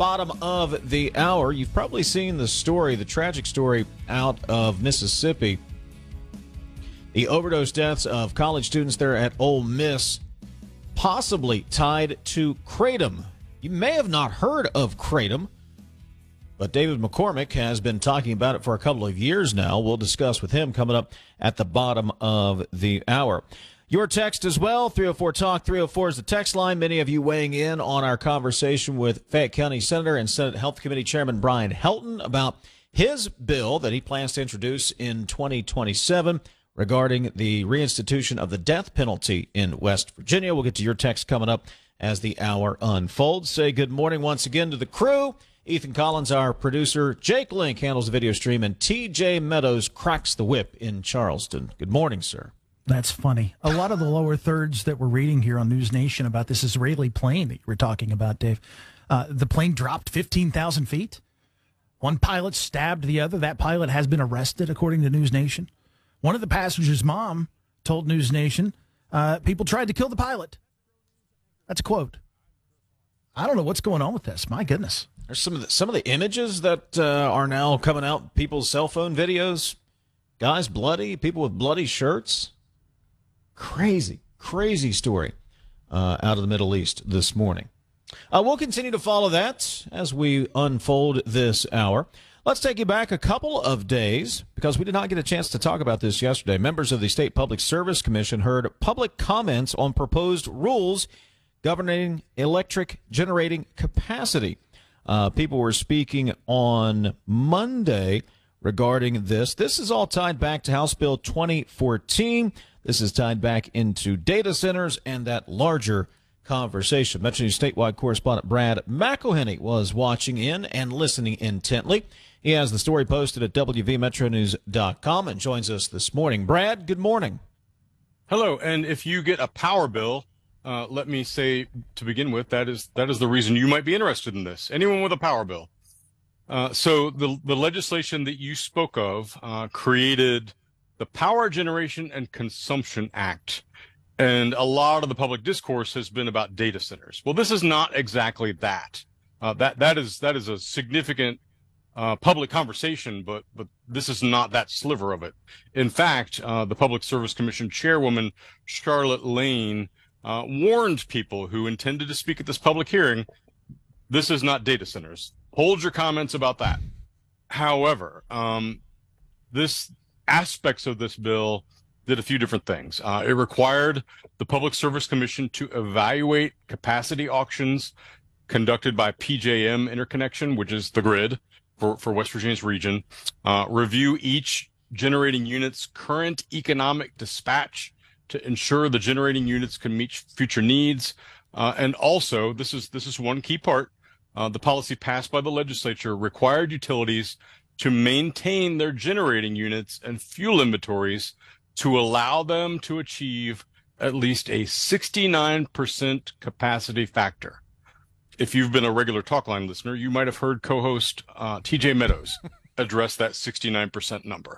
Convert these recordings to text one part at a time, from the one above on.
bottom of the hour. You've probably seen the story, the tragic story out of Mississippi. The overdose deaths of college students there at Ole Miss, possibly tied to kratom. You may have not heard of kratom, but David McCormick has been talking about it for a couple of years now. We'll discuss with him coming up at the bottom of the hour. Your text as well, 304-TALK, 304 is the text line. Many of you weighing in on our conversation with Fayette County Senator and Senate Health Committee Chairman Brian Helton about his bill that he plans to introduce in 2027 regarding the reinstitution of the death penalty in West Virginia. We'll get to your text coming up as the hour unfolds. Say good morning once again to the crew. Ethan Collins, our producer. Jake Link handles the video stream, and TJ Meadows cracks the whip in Charleston. Good morning, sir. That's funny. A lot of the lower thirds that we're reading here on News Nation about this Israeli plane that you were talking about, Dave, the plane dropped 15,000 feet. One pilot stabbed the other. That pilot has been arrested, according to News Nation. One of the passengers' mom told News Nation, people tried to kill the pilot. That's a quote. I don't know what's going on with this. My goodness. There's some of the images that are now coming out, people's cell phone videos. Guys bloody, people with bloody shirts. Crazy story out of the Middle East this morning. We'll continue to follow that as we unfold this hour. Let's take you back a couple of days because we did not get a chance to talk about this yesterday. Members of the State Public Service Commission heard public comments on proposed rules governing electric generating capacity. People were speaking on Monday regarding this. This is all tied back to House Bill 2014. This is tied back into data centers and that larger conversation. Metro News statewide correspondent Brad McElhenney was watching in and listening intently. He has the story posted at WVMetroNews.com and joins us this morning. Brad, good morning. Hello, and if you get a power bill, let me say to begin with, that is the reason you might be interested in this. Anyone with a power bill. So the legislation that you spoke of created the Power Generation and Consumption Act, and a lot of the public discourse has been about data centers. Well, this is not exactly that. That is a significant public conversation, but this is not that sliver of it. In fact, the Public Service Commission Chairwoman Charlotte Lane warned people who intended to speak at this public hearing, this is not data centers. Hold your comments about that. However, aspects of this bill did a few different things. It required the Public Service Commission to evaluate capacity auctions conducted by PJM Interconnection, which is the grid for West Virginia's region, review each generating unit's current economic dispatch to ensure the generating units can meet future needs. And also, this is one key part, the policy passed by the legislature required utilities to maintain their generating units and fuel inventories to allow them to achieve at least a 69% capacity factor. If you've been a regular Talkline listener, you might have heard co-host TJ Meadows address that 69% number.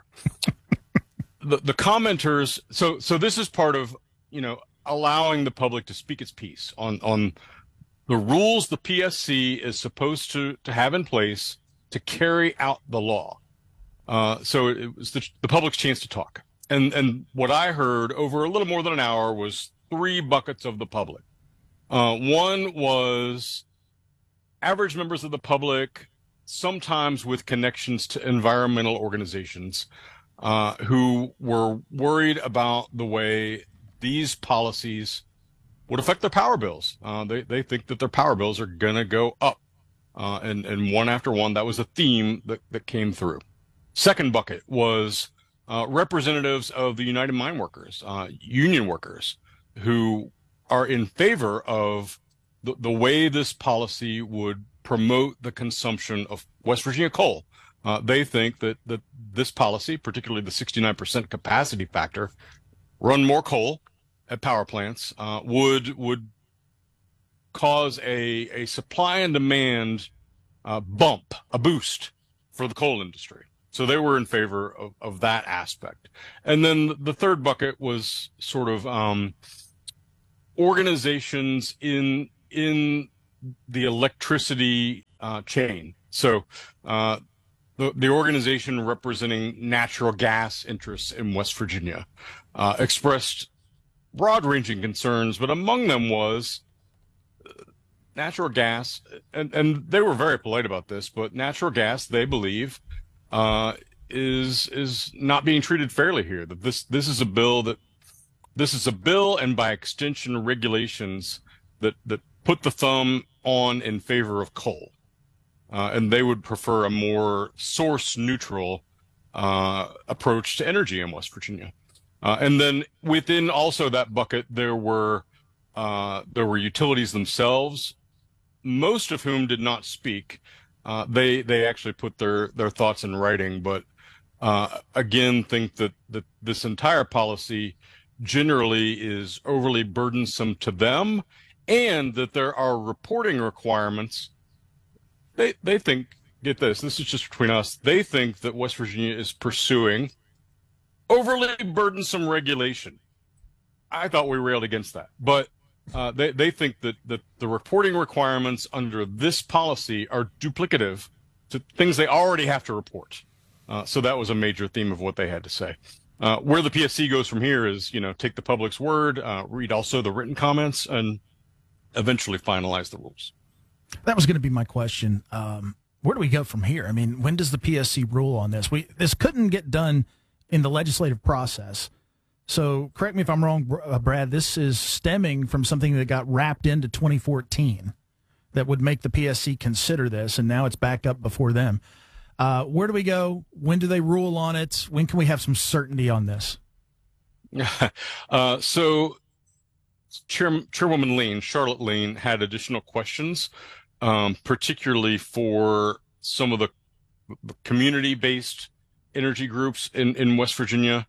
The commenters, so this is part of, allowing the public to speak its piece on the rules the PSC is supposed to have in place to carry out the law. So it was the public's chance to talk. And what I heard over a little more than an hour was three buckets of the public. One was average members of the public, sometimes with connections to environmental organizations, who were worried about the way these policies would affect their power bills. They think that their power bills are going to go up. And one after one, that was a theme that came through. Second bucket was representatives of the United Mine Workers, union workers, who are in favor of the way this policy would promote the consumption of West Virginia coal. They think that this policy, particularly the 69% capacity factor, run more coal at power plants, would cause a supply and demand bump, a boost for the coal industry. So they were in favor of that aspect. And then the third bucket was sort of organizations in the electricity chain. So the organization representing natural gas interests in West Virginia expressed broad-ranging concerns, but among them was natural gas, and they were very polite about this, but natural gas, they believe, is not being treated fairly here. That this is a bill and by extension regulations that put the thumb on in favor of coal. And they would prefer a more source neutral approach to energy in West Virginia. And then within also that bucket, there were utilities themselves, most of whom did not speak. They actually put their thoughts in writing, but again think that this entire policy generally is overly burdensome to them, and that there are reporting requirements. They think, get this is just between us, they think that West Virginia is pursuing overly burdensome regulation. I thought we railed against that, but they think that the reporting requirements under this policy are duplicative to things they already have to report. So that was a major theme of what they had to say. Where the PSC goes from here is, take the public's word, read also the written comments, and eventually finalize the rules. That was going to be my question. Where do we go from here? I mean, when does the PSC rule on this? This couldn't get done in the legislative process. So correct me if I'm wrong, Brad, this is stemming from something that got wrapped into 2014 that would make the PSC consider this, and now it's back up before them. Where do we go? When do they rule on it? When can we have some certainty on this? So Chairwoman Lean, Charlotte Lean, had additional questions, particularly for some of the community-based energy groups in West Virginia.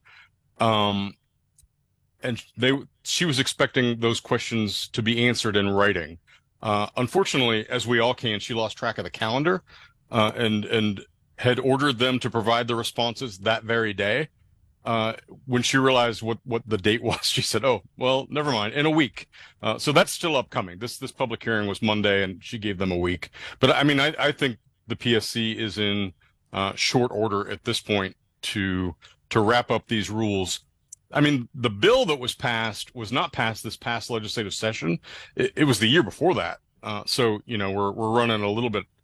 And she was expecting those questions to be answered in writing. Unfortunately, as we all can, she lost track of the calendar, and had ordered them to provide the responses that very day. When she realized what the date was, she said, "Oh, well, never mind, in a week." So that's still upcoming. This public hearing was Monday, and she gave them a week. But I mean, I think the PSC is in short order at this point to wrap up these rules. I mean, the bill that was not passed this past legislative session. It was the year before that. So we're running a little bit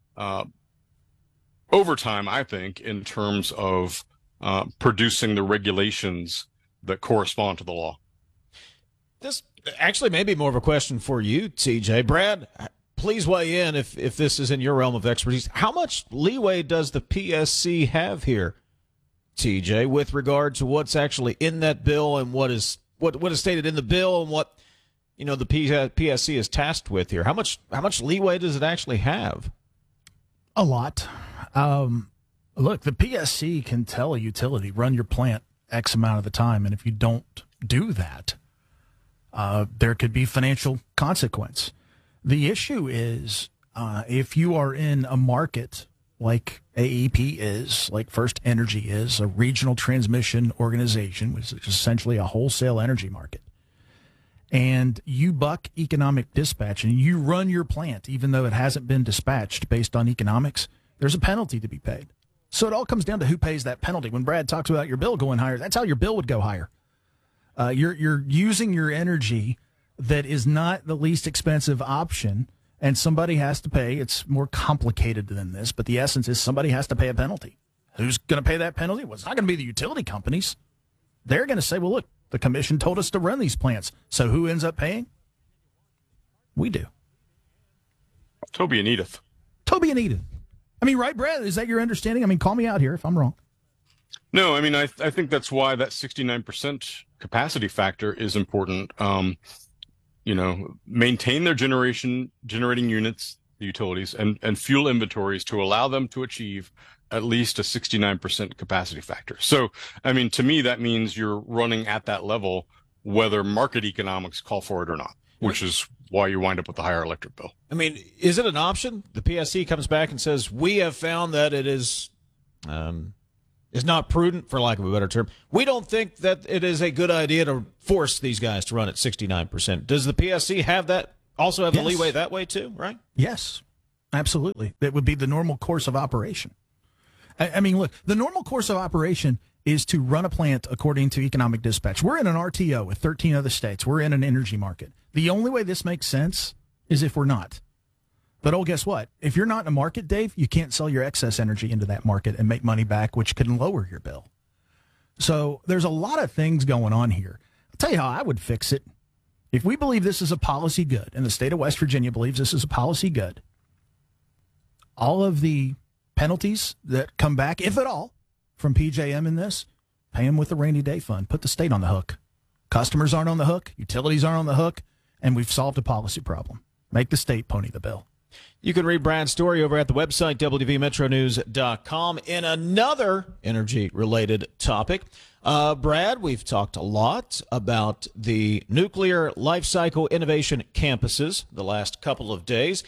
overtime, I think, in terms of producing the regulations that correspond to the law. This actually may be more of a question for you, TJ. Brad, please weigh in if this is in your realm of expertise. How much leeway does the PSC have here, TJ, with regard to what's actually in that bill and what is stated in the bill and what the PSC is tasked with here? How much leeway does it actually have? A lot. Look, the PSC can tell a utility, run your plant X amount of the time, and if you don't do that, there could be financial consequence. The issue is if you are in a market like AEP is, like First Energy is, a regional transmission organization, which is essentially a wholesale energy market, and you buck economic dispatch and you run your plant even though it hasn't been dispatched based on economics, there's a penalty to be paid. So it all comes down to who pays that penalty. When Brad talks about your bill going higher, that's how your bill would go higher. You're using your energy that is not the least expensive option, and somebody has to pay. It's more complicated than this, but the essence is somebody has to pay a penalty. Who's going to pay that penalty? Well, it's not going to be the utility companies. They're going to say, well, look, the commission told us to run these plants. So who ends up paying? We do. Toby and Edith. I mean, right, Brad? Is that your understanding? I mean, call me out here if I'm wrong. No, I mean, I think that's why that 69% capacity factor is important. Maintain their generating units, the utilities, and fuel inventories to allow them to achieve at least a 69% capacity factor. So, I mean, to me, that means you're running at that level, whether market economics call for it or not, which is why you wind up with a higher electric bill. I mean, is it an option? The PSC comes back and says, we have found that it is not prudent, for lack of a better term. We don't think that it is a good idea to force these guys to run at 69%. Does the PSC have the leeway that way too, right? Yes. Absolutely. That would be the normal course of operation. I mean, look, the normal course of operation is to run a plant according to economic dispatch. We're in an RTO with 13 other states. We're in an energy market. The only way this makes sense is if we're not. But guess what? If you're not in a market, Dave, you can't sell your excess energy into that market and make money back, which can lower your bill. So there's a lot of things going on here. I'll tell you how I would fix it. If we believe this is a policy good, and the state of West Virginia believes this is a policy good, all of the penalties that come back, if at all, from PJM in this, pay them with the rainy day fund. Put the state on the hook. Customers aren't on the hook. Utilities aren't on the hook. And we've solved a policy problem. Make the state pony the bill. You can read Brad's story over at the website, WVMetroNews.com. In another energy-related topic, Brad, we've talked a lot about the Nuclear Life Cycle Innovation Campuses the last couple of days.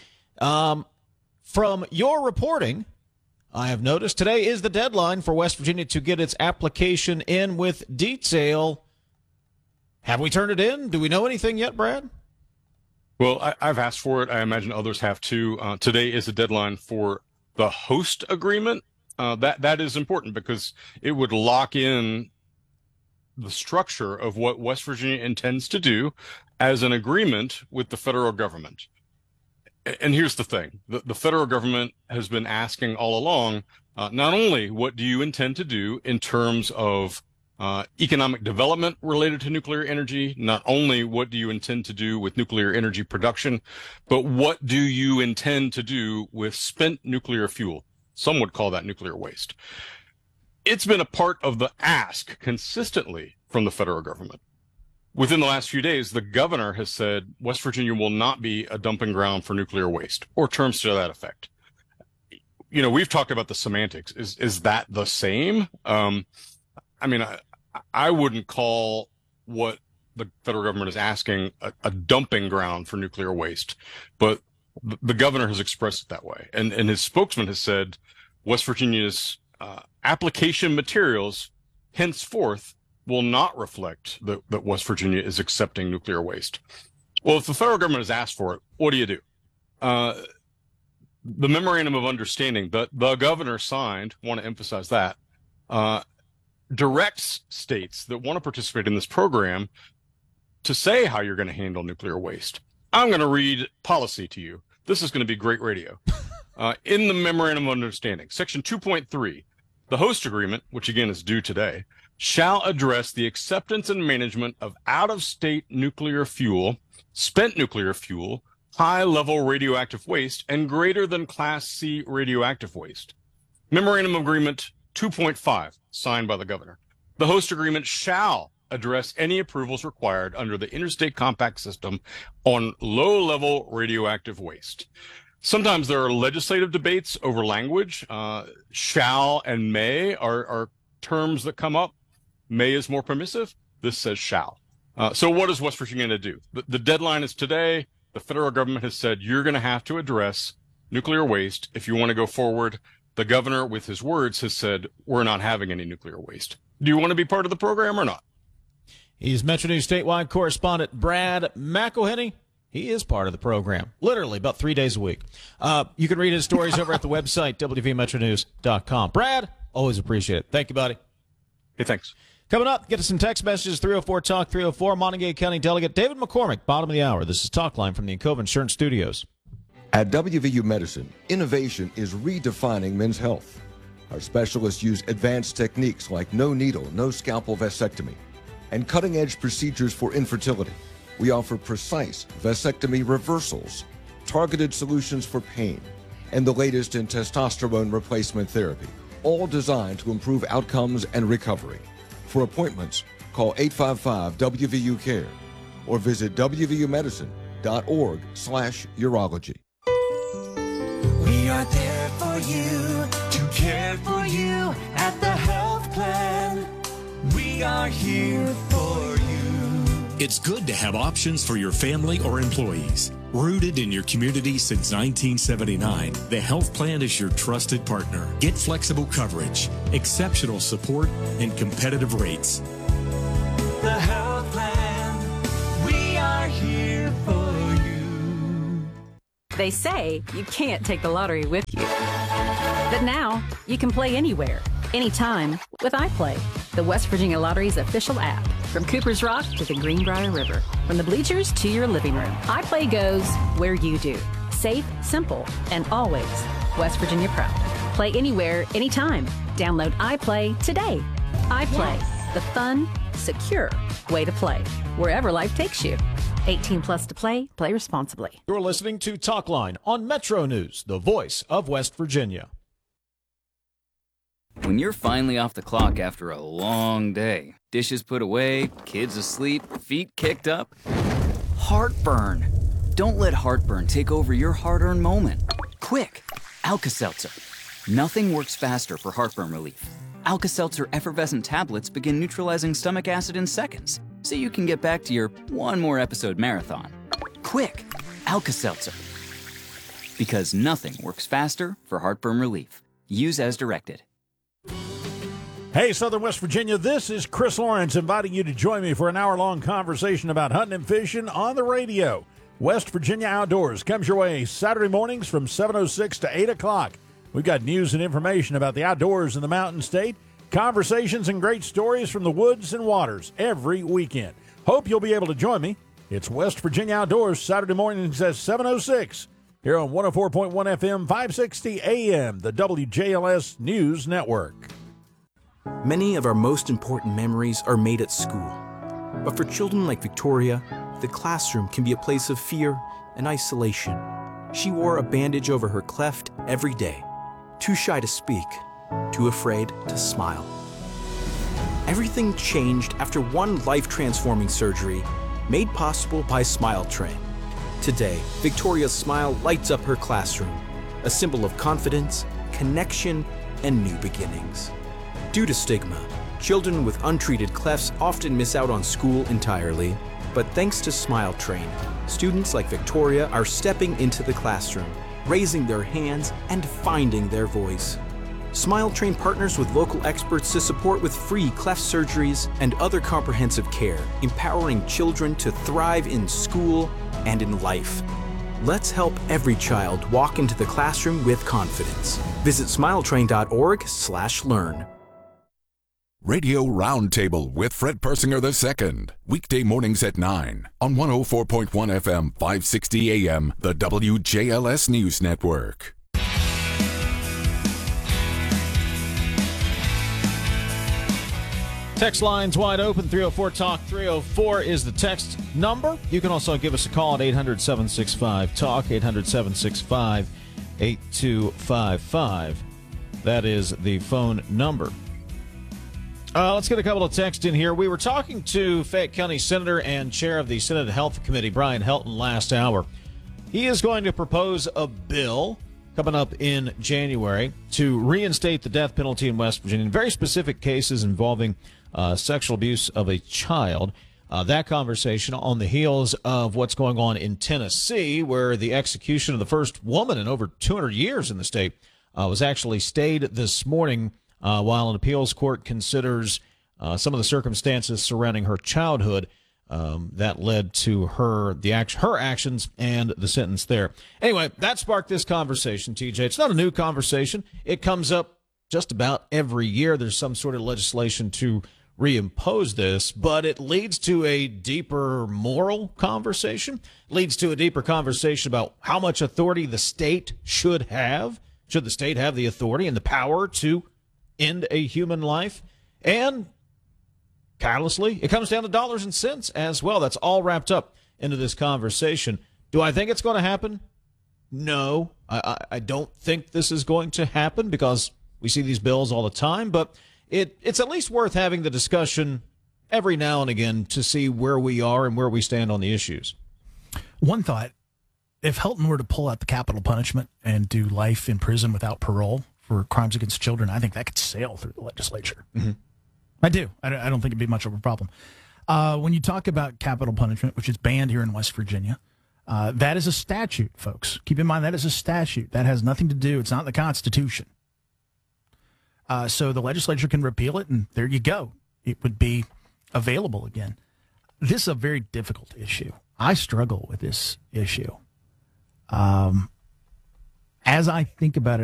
From your reporting, I have noticed today is the deadline for West Virginia to get its application in with detail. Have we turned it in? Do we know anything yet, Brad? Well, I've asked for it. I imagine others have too. Today is the deadline for the host agreement. That is important because it would lock in the structure of what West Virginia intends to do as an agreement with the federal government. And here's the thing. The federal government has been asking all along, not only what do you intend to do in terms of economic development related to nuclear energy, not only what do you intend to do with nuclear energy production, but what do you intend to do with spent nuclear fuel? Some would call that nuclear waste. It's been a part of the ask consistently from the federal government. Within the last few days, the governor has said West Virginia will not be a dumping ground for nuclear waste, or terms to that effect. You know, we've talked about the semantics. Is that the same? I mean, I wouldn't call what the federal government is asking a dumping ground for nuclear waste, but the governor has expressed it that way. And his spokesman has said West Virginia's application materials henceforth will not reflect that West Virginia is accepting nuclear waste. Well, if the federal government has asked for it, what do you do? The memorandum of understanding that the governor signed, want to emphasize that, directs states that want to participate in this program to say how you're going to handle nuclear waste. I'm going to read policy to you. This is going to be great radio. In the memorandum of understanding, section 2.3, the host agreement, which again is due today, shall address the acceptance and management of out-of-state nuclear fuel, spent nuclear fuel, high-level radioactive waste, and greater than Class C radioactive waste. Memorandum of Agreement 2.5, signed by the governor. The host agreement shall address any approvals required under the Interstate Compact System on low-level radioactive waste. Sometimes there are legislative debates over language. Shall and may are terms that come up. May is more permissive. This says shall. So what is West Virginia going to do? The deadline is today. The federal government has said you're going to have to address nuclear waste if you want to go forward. The governor, with his words, has said, we're not having any nuclear waste. Do you want to be part of the program or not? He's Metro News statewide correspondent Brad McElhenney. He is part of the program, literally about 3 days a week. You can read his stories over at the website, WVMetroNews.com. Brad, always appreciate it. Thank you, buddy. Hey, thanks. Coming up, get us some text messages, 304-TALK, 304, Montague County Delegate David McCormick, bottom of the hour. This is Talk Line from the Encova Insurance Studios. At WVU Medicine, innovation is redefining men's health. Our specialists use advanced techniques like no needle, no scalpel vasectomy, and cutting-edge procedures for infertility. We offer precise vasectomy reversals, targeted solutions for pain, and the latest in testosterone replacement therapy, all designed to improve outcomes and recovery. For appointments, call 855-WVU-CARE or visit wvumedicine.org/urology. We are there for you, to care for you at the health plan. We are here for you. It's good to have options for your family or employees. Rooted in your community since 1979, the health plan is your trusted partner. Get flexible coverage, exceptional support, and competitive rates. The health plan, we are here for you. They say you can't take the lottery with you. But now, you can play anywhere, anytime with iPlay, the West Virginia Lottery's official app. From Cooper's Rock to the Greenbrier River, from the bleachers to your living room, iPlay goes where you do. Safe, simple, and always West Virginia proud. Play anywhere, anytime. Download iPlay today. iPlay, the fun, secure way to play, wherever life takes you. 18 plus to play. Play responsibly. You're listening to Talkline on Metro News, the voice of West Virginia. When you're finally off the clock after a long day, dishes put away, kids asleep, feet kicked up, heartburn. Don't let heartburn take over your hard-earned moment. Quick, Alka-Seltzer. Nothing works faster for heartburn relief. Alka-Seltzer effervescent tablets begin neutralizing stomach acid in seconds, so you can get back to your one more episode marathon. Quick, Alka-Seltzer. Because nothing works faster for heartburn relief. Use as directed. Hey, Southern West Virginia, this is Chris Lawrence inviting you to join me for an hour-long conversation about hunting and fishing on the radio. West Virginia Outdoors comes your way Saturday mornings from 7:06 to 8 o'clock. We've got news and information about the outdoors in the Mountain State, conversations and great stories from the woods and waters every weekend. Hope you'll be able to join me. It's West Virginia Outdoors, Saturday mornings at 7:06 here on 104.1 FM, 560 AM, the WJLS News Network. Many of our most important memories are made at school. But for children like Victoria, the classroom can be a place of fear and isolation. She wore a bandage over her cleft every day, too shy to speak, too afraid to smile. Everything changed after one life-transforming surgery made possible by Smile Train. Today, Victoria's smile lights up her classroom, a symbol of confidence, connection, and new beginnings. Due to stigma, children with untreated clefts often miss out on school entirely. But thanks to Smile Train, students like Victoria are stepping into the classroom, raising their hands, and finding their voice. Smile Train partners with local experts to support with free cleft surgeries and other comprehensive care, empowering children to thrive in school and in life. Let's help every child walk into the classroom with confidence. Visit smiletrain.org/learn. Radio Roundtable with Fred Persinger II. Weekday mornings at 9 on 104.1 FM, 560 AM, the WJLS News Network. Text lines wide open, 304-TALK. 304 is the text number. You can also give us a call at 800-765-TALK, 800-765-8255. That is the phone number. Let's get a couple of texts in here. We were talking to Fayette County Senator and Chair of the Senate Health Committee, Brian Helton, last hour. He is going to propose a bill coming up in January to reinstate the death penalty in West Virginia in very specific cases involving sexual abuse of a child. That conversation on the heels of what's going on in Tennessee, where the execution of the first woman in over 200 years in the state was actually stayed this morning while an appeals court considers some of the circumstances surrounding her childhood that led to her actions and the sentence there. Anyway, that sparked this conversation, TJ. It's not a new conversation. It comes up just about every year. There's some sort of legislation to reimpose this, but it leads to a deeper moral conversation, leads to a deeper conversation about how much authority the state should have. Should the state have the authority and the power to end a human life? And callously, it comes down to dollars and cents as well. That's all wrapped up into this conversation. Do I think it's going to happen? No, I don't think this is going to happen because we see these bills all the time, but it's at least worth having the discussion every now and again to see where we are and where we stand on the issues. One thought, if Helton were to pull out the capital punishment and do life in prison without parole for crimes against children, I think that could sail through the legislature. Mm-hmm. I do. I don't think it'd be much of a problem. When you talk about capital punishment, which is banned here in West Virginia, that is a statute, folks. Keep in mind that is a statute. That has nothing to do. It's not the Constitution. So the legislature can repeal it, and there you go. It would be available again. This is a very difficult issue. I struggle with this issue. As I think about it,